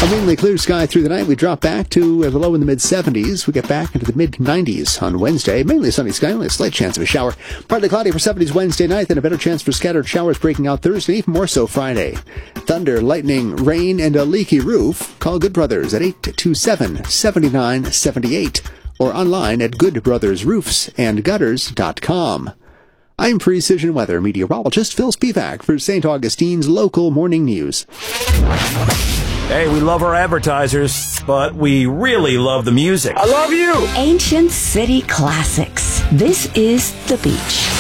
A mainly clear sky through the night. We drop back to the low in the mid-70s. We get back into the mid-90s on Wednesday. Mainly sunny sky, only a slight chance of a shower. Partly cloudy for 70s Wednesday night, then a better chance for scattered showers breaking out Thursday, even more so Friday. Thunder, lightning, rain, and a leaky roof. Call Good Brothers at 827-7978 or online at goodbrothersroofsandgutters.com. I'm Precision Weather meteorologist Phil Spivak for St. Augustine's local morning news. Hey, we love our advertisers, but we really love the music. I love you! Ancient City Classics. This is The Beach.